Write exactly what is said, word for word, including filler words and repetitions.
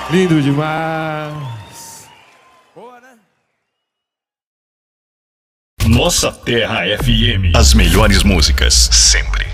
Lindo demais. Boa, né? Nossa Terra F M. As melhores músicas, sempre.